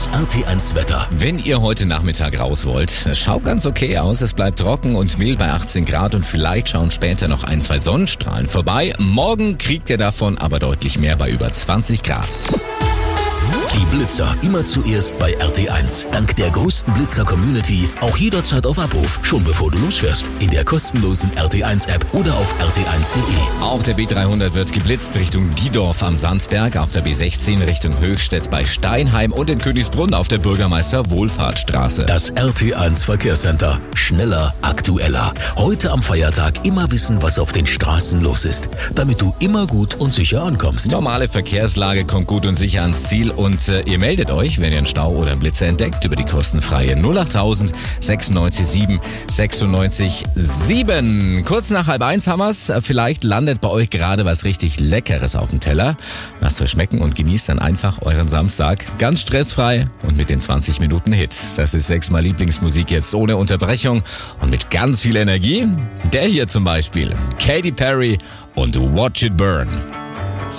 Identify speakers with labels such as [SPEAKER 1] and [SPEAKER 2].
[SPEAKER 1] Das RT1 Wetter.
[SPEAKER 2] Wenn ihr heute Nachmittag raus wollt, es schaut ganz okay aus. Es bleibt trocken und mild bei 18 Grad und vielleicht schauen später noch 1, 2 Sonnenstrahlen vorbei. Morgen kriegt ihr davon aber deutlich mehr bei über 20 Grad.
[SPEAKER 1] Die Blitzer immer zuerst bei RT1. Dank der größten Blitzer-Community auch jederzeit auf Abruf, schon bevor du losfährst. In der kostenlosen RT1-App oder auf rt1.de.
[SPEAKER 2] Auf der B300 wird geblitzt Richtung Diedorf am Sandberg, auf der B16 Richtung Höchstädt bei Steinheim und in Königsbrunn auf der Bürgermeister-Wohlfahrtsstraße.
[SPEAKER 1] Das RT1 Verkehrscenter. Schneller, aktueller. Heute am Feiertag immer wissen, was auf den Straßen los ist, damit du immer gut und sicher ankommst.
[SPEAKER 2] Normale Verkehrslage kommt gut und sicher ans Ziel und ihr meldet euch, wenn ihr einen Stau oder einen Blitzer entdeckt, über die kostenfreie 08000 96 7 96 7. Kurz nach 12:30 haben wir's. Vielleicht landet bei euch gerade was richtig Leckeres auf dem Teller. Lasst euch schmecken und genießt dann einfach euren Samstag ganz stressfrei und mit den 20 Minuten Hits. Das ist 6-mal Lieblingsmusik jetzt ohne Unterbrechung und mit ganz viel Energie. Der hier zum Beispiel, Katy Perry und Watch It Burn.